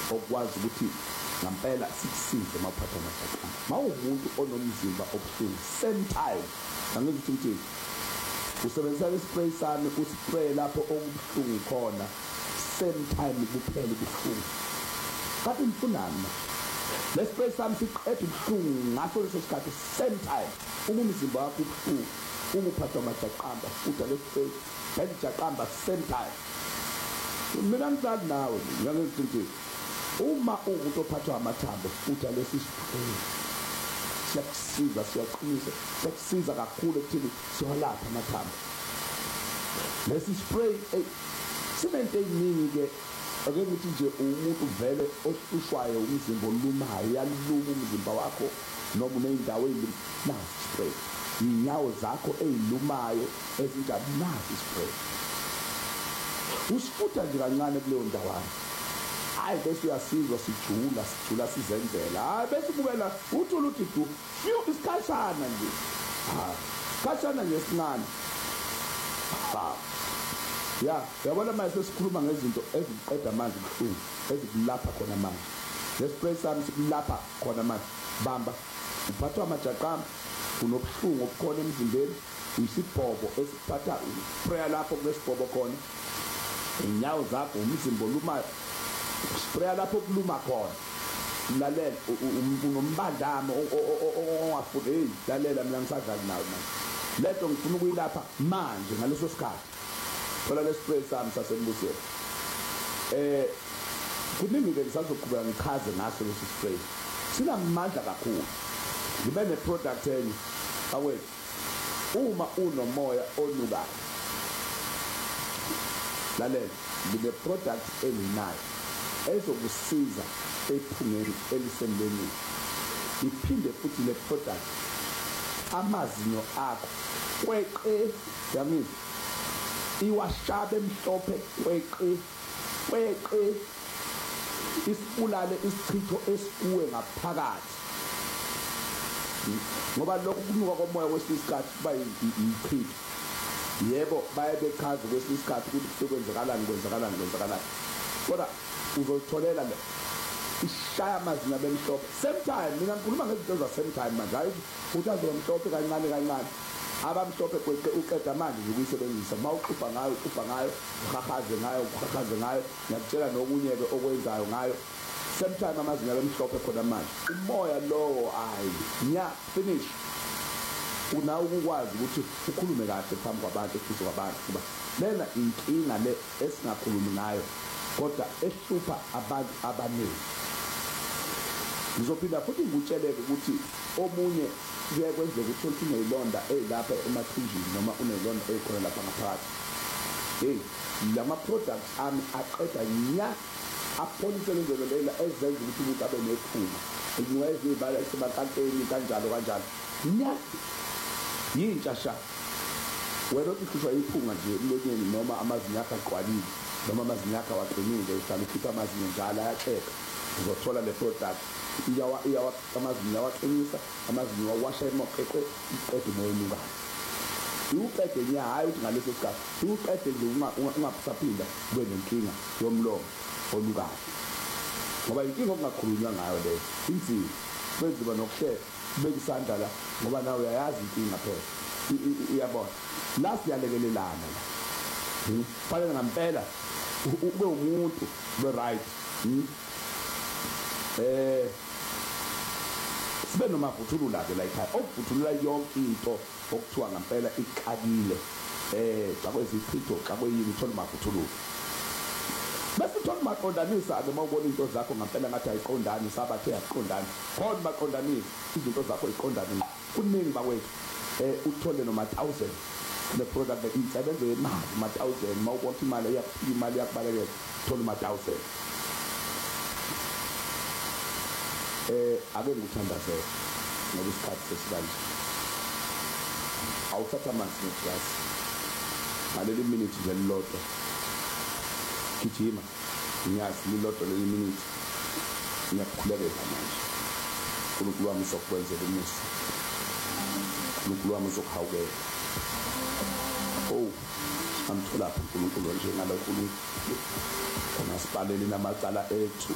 okwazi ukuthi ngampela sikusize mawuphatha amajaqamba. Mawumuntu onomzimba obuhlungu same time angithi ukuthi usebenzisa ispray sami uspray lapho okubuhlungu khona same time kuphela ubuhlungu. Kanti mfunana le spray sami siqeda ubuhlungu ngaso leso sikhathi same time uma umzimba wakho ubuhlungu uma uphatha amajaqamba futhi le spray bejaqamba same time. Mina ngizali nawe ngiyakuthi nje uma umuntu ophathwa amathambo futhi lesi spray siyakusiza siyaqinisa siyakusiza kakhulu ekuthini siyolapha amathambo. Lesi spray sinento eyiningi ke ake ngithi nje umuntu vele ohlushwayo umzimba olumayo yaluma umzimba wakho noma uneyindawo nasi spray inyawo zakho ezilumayo ezinjani nasi spray usifutha nje kancane kuleyo ndawana. Hayi bese uyasizwa sijula sizenzela. Hayi bese ubukela uthula uthi du isikhashana nje. Khashana nje sincane. Ya, yabona manje sesikhuluma ngezinto eziqeda manje ubuhlungu, ezikulapha khona manje. Le spray sami sikulapha khona manje. Bamba, uphathwa amajaqamba, unobuhlungu obukhona emzimbeni, uyisibhobo esiphatha spray lapho kulesibhobo khona. Inyawo zakho umzimba olumayo spray lapho kuluma khona. Lalela unombandamo ongafuni lalela mina ngisadlala nawe manje. Leto ngifuna ukuyilapha manje ngaleso sikhathi. Thola le spray sami sasembusweni. Kuningi ke ngisazoqhubeka ngichaze ngaso lesi spray. Sinamandla kakhulu. Ngibe ne product enye awethu. Uma unomoya onukayo. Lalela ngine product enginayo ezokusiza ephungeni elisembeni. Iphinde futhi le product amazinyo akho kweqe yami iwashabe emhlophe kweqe isibulale isichitho esikuwe ngaphakathi. Ngoba lokhu kunuka komoya kwesisikhathi kuba ichitho. Yebo baye bechaza kwesisikhathi ukuthi kwenzakalani. Kodwa uzotholela le ishaya amazinyo abemhlophe same time. Mina ngikhuluma ngezinto za same time manje hayi ukuthi azomhlophe kancane abamhlophe kweqe uqeda manje ukuyisebenzisa mawuqupha ngayo ukhahaze ngayo ngiyakutshela nokunye ke okwenzayo ngayo same time amazinyo abemhlophe khona manje umoya lowo finish. Unawo ukwazi ukuthi ukhulume kahle phambi kwabantu futhi kwabantu kuba lena inkinga le esingakhulumi ngayo kodwa ehlupha abantu abaningi. Ngizophinda futhi ngikutsheleke ukuthi omunye kuye kwenzeka ukuthi unezilonda ezilapha emathunjini noma unezilonda ezikhona lapha ngaphakathi. Lama products ami aqeda nya apholise lendlela lela ezenza ukuthi umuntu abe nephunga. Inyezi ibala esebakanteni kanjalo nya yintsha sha. Wena ukhishwa iphunga nje emlonyeni noma amazinyo akho aqwalile noma amazinyo akho aqinile uhlala ukhipha amazinyo njalo ayaxeka. Uzothola le product amazinyo awaqinisa amazinyo awasha emoqeqe iqede moya onukayo. Uqede nya hayi uthi ngaleso sikhathi uqede nje ungaphinda kube nenkinga yomlomo olukayo. Ngoba inkinga okungakhulunywa ngayo le inzima benziwa nokuhlela bekisandla la ngoba nawe uyayazi inkinga phela iyabona la siyalekelelana la. Fanele ngampela ube umuntu be right. Sibe nomavuthulula ke la ekhaya okuvuthulula yonke into okuthiwa ngampela iqakile xa kwezichitho xa kweyini uthola mavuthulula. Bese uthola maqondanisa ke mawubona into zakho ngampela ngathi ayiqondani sabathe yaqondana khona maqondanisa izinto zakho iqondane kuningi bakwethu. Uthole noma 1000 le product le insebenzo yemali ma 1000 mawubona imali yakuphila imali yakubalekela thola ma 1000. Ake ngikuthandazela ngoba isikhathi sesikanje awuthatha amanzi neglasi ngaleli minute nje lilodwa gijima ngiyazi lilodwa leli minute ngiyakhulekela manje uNkulunkulu wami uzokwenzela umusa uNkulunkulu wami uzokuhawukela amthola uNkulunkulu nje ngalokho uNkulunkulu ongasipaleli namacala ethu